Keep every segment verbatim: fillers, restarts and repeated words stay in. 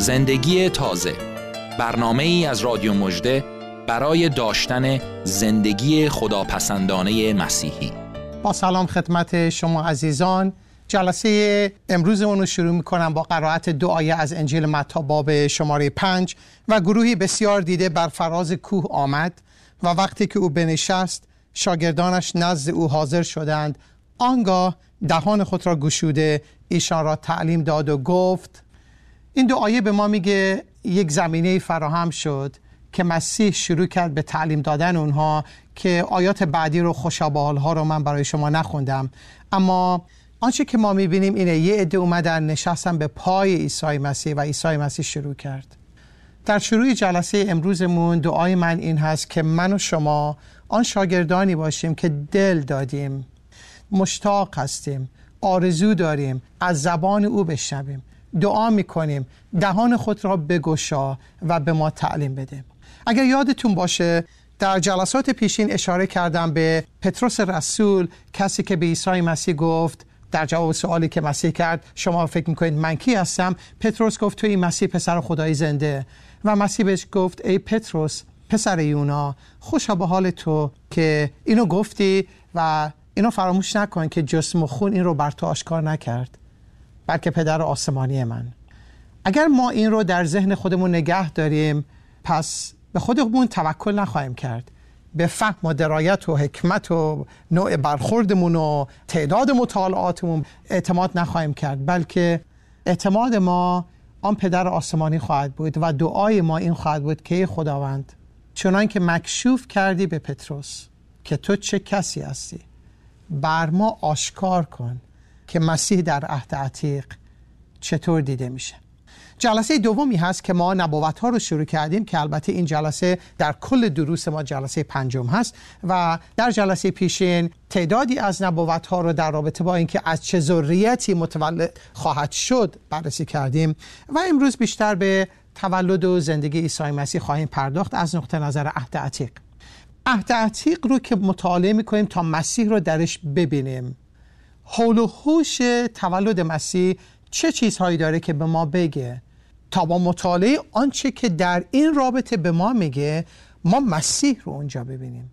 زندگی تازه، برنامه ای از رادیو مژده برای داشتن زندگی خداپسندانه مسیحی. با سلام خدمت شما عزیزان. جلسه امروزمون رو شروع می‌کنم با قرائت دو آیه از انجیل متی باب شماره پنج. و گروهی بسیار دیده بر فراز کوه آمد و وقتی که او بنشست شاگردانش نزد او حاضر شدند. آنگاه دهان خود را گشوده ایشان را تعلیم داد و گفت. این دو آیه به ما میگه یک زمینه فراهم شد که مسیح شروع کرد به تعلیم دادن اونها، که آیات بعدی رو خوشابال ها رو من برای شما نخوندم، اما آنچه که ما میبینیم اینه یه عده اومدن نشستن به پای عیسی مسیح و عیسی مسیح شروع کرد. در شروع جلسه امروزمون دعای من این هست که من و شما آن شاگردانی باشیم که دل دادیم، مشتاق هستیم، آرزو داریم از زبان او بشنویم. دعا میکنیم دهان خود را بگشا و به ما تعلیم بده. اگر یادتون باشه در جلسات پیشین اشاره کردم به پتروس رسول، کسی که به عیسی مسیح گفت در جواب سوالی که مسیح کرد شما فکر میکنید من کی هستم؟ پتروس گفت توی مسیح پسر خدای زنده. و مسیح بهش گفت ای پتروس پسر یونا، خوشا به حال تو که اینو گفتی و اینو فراموش نکن که جسم و خون این رو بر تو آشکار نکرد، بلکه پدر آسمانی من. اگر ما این رو در ذهن خودمون نگه داریم، پس به خودمون توکل نخواهیم کرد، به فهم و درایت و حکمت و نوع برخوردمون و تعداد مطالعاتمون اعتماد نخواهیم کرد، بلکه اعتماد ما آن پدر آسمانی خواهد بود و دعای ما این خواهد بود که خداوند چنان که مکشوف کردی به پتروس که تو چه کسی هستی، بر ما آشکار کن که مسیح در عهد عتیق چطور دیده میشه. جلسه دومی هست که ما نبوت ها رو شروع کردیم، که البته این جلسه در کل دروس ما جلسه پنجم هست و در جلسه پیشین تعدادی از نبوت ها رو در رابطه با اینکه از چه ذریتی متولد خواهد شد بررسی کردیم و امروز بیشتر به تولد و زندگی عیسی مسیح خواهیم پرداخت از نقطه نظر عهد عتیق. عهد عتیق رو که مطالعه میکنیم تا مسیح رو درش ببینیم، حول و حوش تولد مسیح چه چیزهایی داره که به ما بگه، تا با مطالعه آنچه که در این رابطه به ما میگه ما مسیح رو اونجا ببینیم،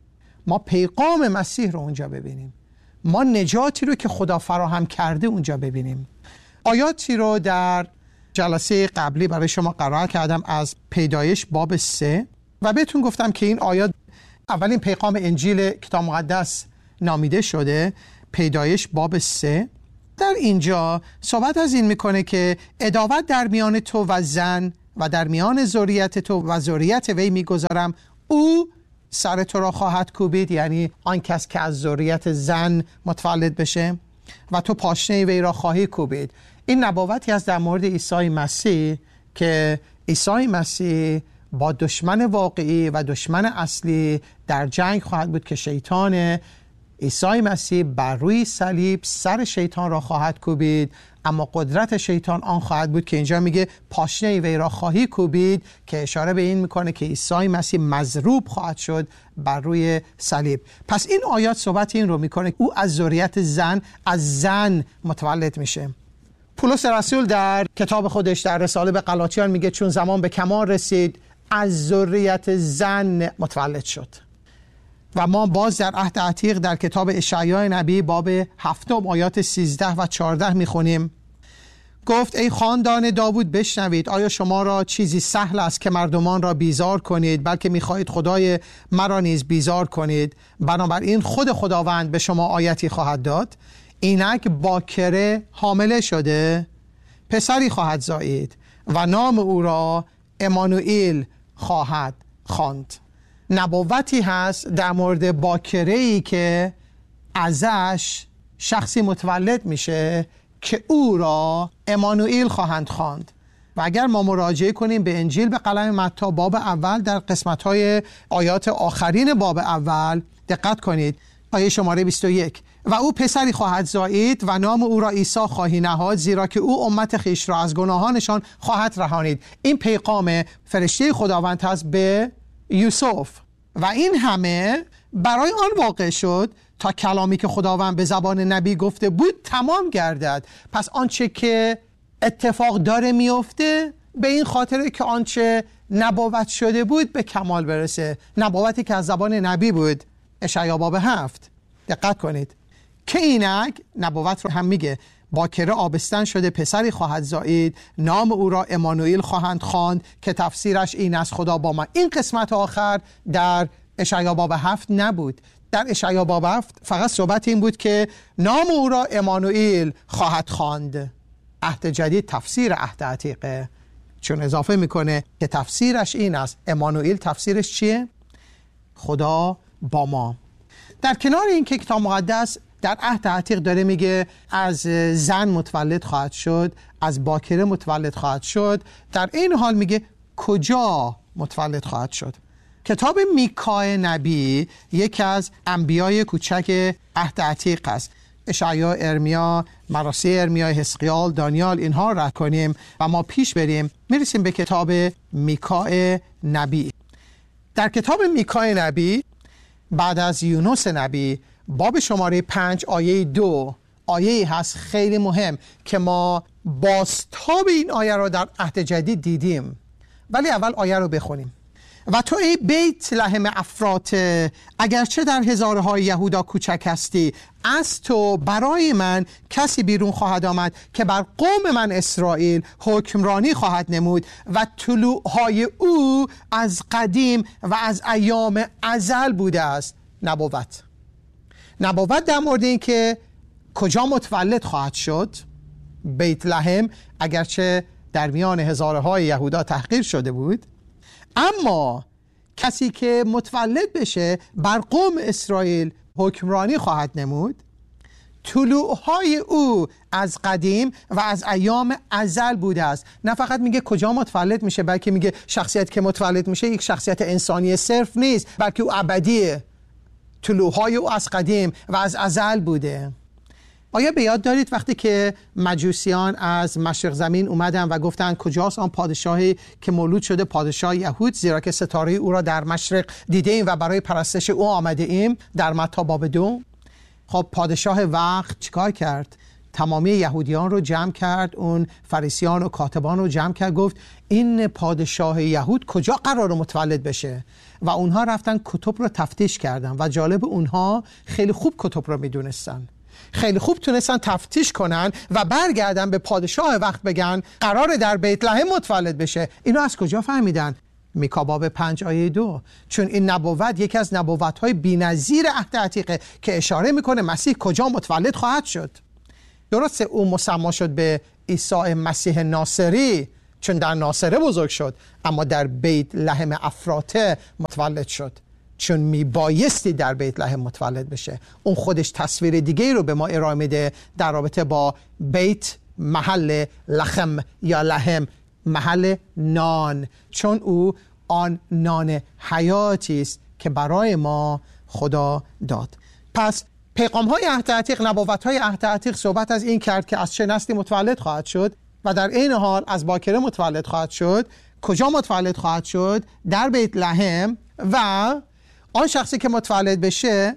ما پیغام مسیح رو اونجا ببینیم، ما نجاتی رو که خدا فراهم کرده اونجا ببینیم. آیاتی رو در جلسه قبلی برای شما قرائت کردم از پیدایش باب سه و بهتون گفتم که این آیات اولین پیغام انجیل کتاب مقدس نامیده شده. پیدایش باب سه در اینجا صحبت از این میکنه که عداوت در میان تو و زن و در میان ذریت تو و ذریت وی میگذارم، او سر تو را خواهد کوبید، یعنی آن کس که از ذریت زن متولد بشه، و تو پاشنه وی را خواهی کوبید. این نبوتی است در مورد عیسی مسیح که عیسی مسیح با دشمن واقعی و دشمن اصلی در جنگ خواهد بود که شیطانه. عیسی مسیح بر روی صلیب سر شیطان را خواهد کوبید، اما قدرت شیطان آن خواهد بود که اینجا میگه پاشنه وی را خواهی کوبید، که اشاره به این میکنه که عیسی مسیح مضروب خواهد شد بر روی صلیب. پس این آیات صحبت این رو میکنه او از ذریت زن از زن متولد میشه. پولس رسول در کتاب خودش در رساله به غلاطیان میگه چون زمان به کمال رسید از ذریت زن متولد شد. و ما باز در عهد عتیق در کتاب اشعیا نبی باب هفتم آیات سیزده و چهارده میخونیم. گفت ای خاندان داوود بشنوید، آیا شما را چیزی سهل است که مردمان را بیزار کنید، بلکه میخواهید خدای مرا نیز بیزار کنید. بنابراین خود خداوند به شما آیتی خواهد داد، اینک باکره حامله شده پسری خواهد زایید و نام او را امانوئیل خواهد خواند. نبوتی هست در مورد باکره‌ای که ازش شخصی متولد میشه که او را امانوئیل خواهند خواند. و اگر ما مراجعه کنیم به انجیل به قلم متی باب اول در قسمت‌های آیات آخرین باب اول دقت کنید. آیه شماره بیست و یک: و او پسری خواهد زایید و نام او را عیسی خواهی نهاد، زیرا که او امت خویش را از گناهانشان خواهد رهانید. این پیغام فرشته خداوند هست به یوسف و این همه برای آن واقع شد تا کلامی که خداوند به زبان نبی گفته بود تمام گردد. پس آنچه که اتفاق داره میفته به این خاطر که آنچه نبوت شده بود به کمال برسه. نبوتی که از زبان نبی بود. اشعیا باب هفت دقت کنید که اینک نبوت رو هم میگه باکره آبستن شده پسری خواهد زایید، نام او را امانوئیل خواهند خواند که تفسیرش این است خدا با ما. این قسمت آخر در اشعیا باب هفت نبود. در اشعیا باب هفت فقط صحبت این بود که نام او را امانوئیل خواهد خواند. عهد جدید تفسیر عهد عتیقه، چون اضافه میکنه که تفسیرش این است. امانوئیل تفسیرش چیه؟ خدا با ما. در کنار این که کتاب مقدس در عهد عتیق داره میگه از زن متولد خواهد شد، از باکره متولد خواهد شد، در این حال میگه کجا متولد خواهد شد. کتاب میکا نبی یکی از انبیای کوچک عهد عتیق است. اشعیا، ارمیا، مراثی ارمیا، حزقیال، دانیال، اینها را رد کنیم و ما پیش بریم میرسیم به کتاب میکا نبی. در کتاب میکا نبی بعد از یونس نبی باب شماره پنج آیه دو آیه هست خیلی مهم که ما بازتاب این آیه را در عهد جدید دیدیم، ولی اول آیه رو بخونیم. و تو ای بیت لحم افراته، اگرچه در هزارهای یهودا کوچک هستی، از تو برای من کسی بیرون خواهد آمد که بر قوم من اسرائیل حکمرانی خواهد نمود و طلوعهای او از قدیم و از ایام ازل بوده است. نبوت نبوت در مورد این که کجا متولد خواهد شد. بیت لحم اگرچه در میان هزارهای یهودا تحقیر شده بود، اما کسی که متولد بشه بر قوم اسرائیل حکمرانی خواهد نمود. طلوعهای او از قدیم و از ایام ازل بوده است. نه فقط میگه کجا متولد میشه، بلکه میگه شخصیت که متولد میشه یک شخصیت انسانی صرف نیست، بلکه او ابدیه. طلوعهای او از قدیم و از ازل بوده. آیا به یاد دارید وقتی که مجوسیان از مشرق زمین اومدن و گفتن کجاست آن پادشاهی که مولود شده پادشاه یهود، زیرا که ستاره او را در مشرق دیده ایم و برای پرستش او آمده ایم، در متی باب دو. خب پادشاه وقت چیکار کرد؟ تمامی یهودیان رو جمع کرد، اون فریسیان و کاتبان رو جمع کرد، گفت این پادشاه یهود کجا قرار متولد بشه؟ و اونها رفتن کتب رو تفتیش کردن و جالب اونها خیلی خوب کتب رو میدونستن، خیلی خوب تونستن تفتیش کنن و برگردن به پادشاه وقت بگن قرار در بیت لحم متولد بشه. اینو از کجا فهمیدن؟ میکا باب پنج آیه دو. چون این نبوت یکی از نبوت‌های بی‌نظیر عهد عتیقه که اشاره میکنه مسیح کجا متولد خواهد شد. درسته او مسما شد به عیسی مسیح ناصری چون در ناصره بزرگ شد، اما در بیت لحم افراته متولد شد چون میبایستی در بیت لحم متولد بشه. اون خودش تصویر دیگه رو به ما ارائه میده در رابطه با بیت، محل لحم یا لحم، محل نان، چون او آن نان حیاتی است که برای ما خدا داد. پس پیغام های عهد عتیق، نبوت های عهد عتیق صحبت از این کرد که از چه نسلی متولد خواهد شد و در این حال از باکره متولد خواهد شد. کجا متولد خواهد شد؟ در بیت لحم. و آن شخصی که متولد بشه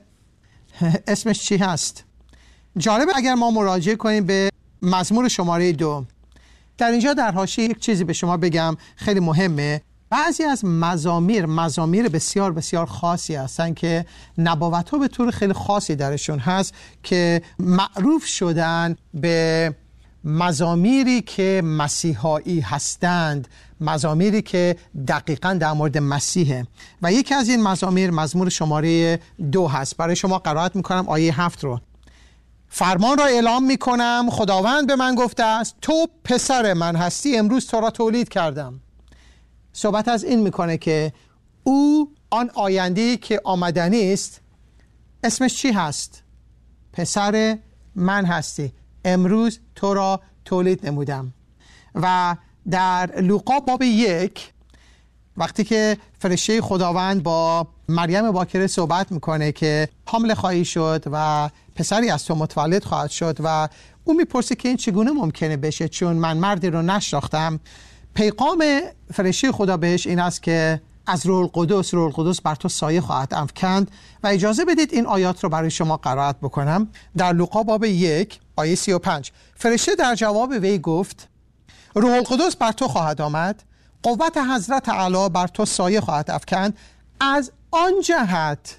اسمش چی هست؟ جالب اگر ما مراجعه کنیم به مزمور شماره دو. در اینجا در حاشیه یک چیزی به شما بگم خیلی مهمه. بعضی از مزامیر مزامیر بسیار بسیار خاصی هستن که نبوت ها به طور خیلی خاصی درشون هست که معروف شدن به مزامیری که مسیحایی هستند، مزامیری که دقیقاً در مورد مسیحه. و یکی از این مزامیر مزمور شماره دو هست. برای شما قرائت میکنم آیه هفت رو. فرمان را اعلام میکنم، خداوند به من گفته است تو پسر من هستی، امروز تو را تولید کردم. صحبت از این میکنه که او آن آینده‌ای که آمدنی است اسمش چی هست؟ پسر من هستی، امروز تو را تولید نمودم. و در لوقا باب یک وقتی که فرشته خداوند با مریم باکره صحبت میکنه که حامل خواهی شد و پسری از تو متولد خواهد شد و او میپرسه که این چگونه ممکنه بشه چون من مردی رو نشناختم، پیغام فرشته خدا بهش این است که از روح القدس روح القدس بر تو سایه خواهد افکند. و اجازه بدید این آیات رو برای شما قرائت بکنم. در لوقا باب یک آیه سی و پنج. فرشته در جواب وی گفت روح القدس بر تو خواهد آمد، قوت حضرت اعلی بر تو سایه خواهد افکند. از آن جهت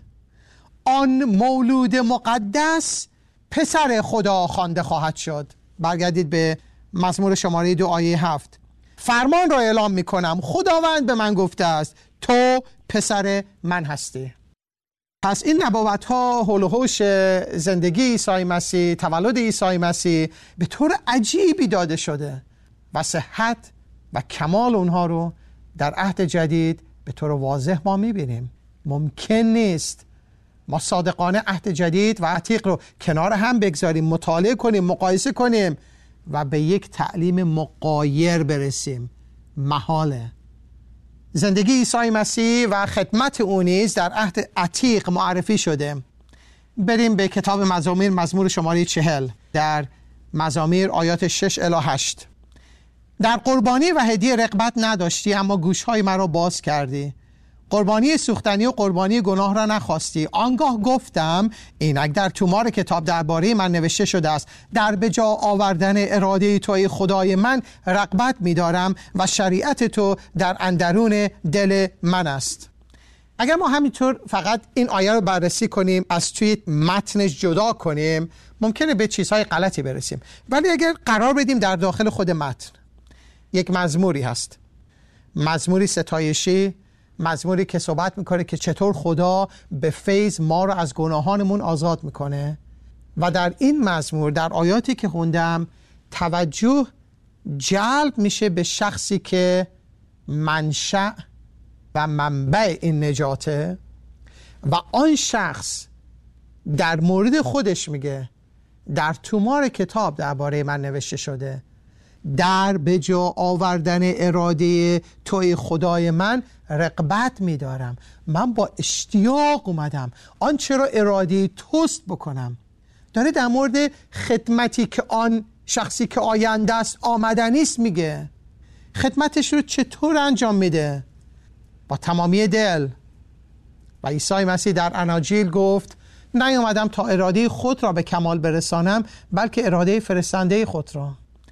آن مولود مقدس پسر خدا خوانده خواهد شد. برگردید به مزمور شماره دو آیه هفت. فرمان را اعلام می کنم، خداوند به من گفته است تو پسر من هستی. پس این نبوت ها حول و حوش زندگی عیسی مسیح، تولد عیسی مسیح به طور عجیبی داده شده و صحت و کمال اونها رو در عهد جدید به طور واضح ما میبینیم. ممکن نیست ما صادقانه عهد جدید و عتیق رو کنار هم بگذاریم، مطالعه کنیم، مقایسه کنیم و به یک تعلیم مغایر برسیم. محاله. زندگی عیسی مسیح و خدمت او نیز در عهد عتیق معرفی شده. بریم به کتاب مزامیر، مزمور شماره چهل، در مزامیر آیات شش الی هشت. در قربانی و هدیه رغبت نداشتی، اما گوشهای مرا باز کردی. قربانی سوختنی و قربانی گناه را نخواستی. آنگاه گفتم اینک در تومار کتاب درباره من نوشته شده است، در به جا آوردن اراده توی خدای من رغبت می‌دارم و شریعت تو در اندرون دل من است. اگر ما همینطور فقط این آیه رو بررسی کنیم، از توی متنش جدا کنیم، ممکنه به چیزهای غلطی برسیم. ولی اگر قرار بدیم در داخل خود متن یک مزموری هست، مزموری ستایشی، مزموری که صحبت میکنه که چطور خدا به فیض ما رو از گناهانمون آزاد میکنه، و در این مزمور در آیاتی که خوندم توجه جلب میشه به شخصی که منشأ و منبع این نجاته و آن شخص در مورد خودش میگه در تومار کتاب درباره من نوشته شده، در به جا آوردن اراده توی خدای من رغبت می‌دارم. من با اشتیاق اومدم آنچه را اراده توست بکنم. داره در مورد خدمتی که آن شخصی که آینده است آمدنی است میگه. خدمتش رو چطور انجام میده؟ با تمامی دل. و عیسی مسیح در اناجیل گفت نیامدم تا اراده خود را به کمال برسانم، بلکه اراده فرستنده خود را.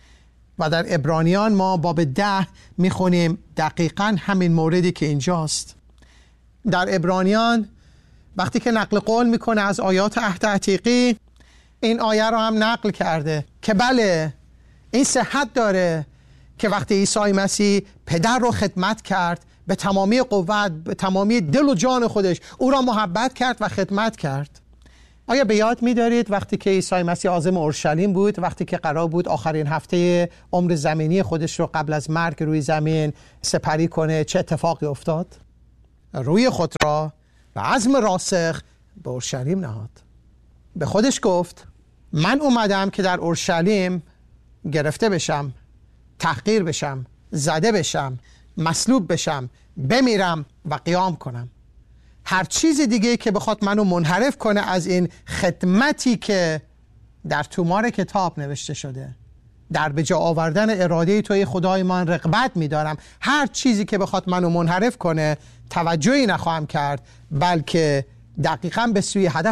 و در عبرانیان ما باب ده میخونیم دقیقاً همین موردی که اینجاست. در عبرانیان وقتی که نقل قول میکنه از آیات عهد عتیقی، این آیه رو هم نقل کرده که بله این صحت داره که وقتی عیسی مسیح پدر رو خدمت کرد به تمامی قوت، به تمامی دل و جان خودش او را محبت کرد و خدمت کرد. آیا به یاد می‌دارید وقتی که عیسی مسیح عازم اورشلیم بود، وقتی که قرار بود آخرین هفته عمر زمینی خودش رو قبل از مرگ روی زمین سپری کنه، چه اتفاقی افتاد؟ روی خود را و عزم راسخ به اورشلیم نهاد. به خودش گفت من اومدم که در اورشلیم گرفته بشم، تحقیر بشم، زده بشم، مصلوب بشم، بمیرم و قیام کنم. هر چیز دیگه که بخواد منو منحرف کنه از این خدمتی که در تومار کتاب نوشته شده، در به جا آوردن اراده توی خدای من رغبت می‌دارم، هر چیزی که بخواد منو منحرف کنه توجهی نخواهم کرد، بلکه دقیقاً به سوی هدف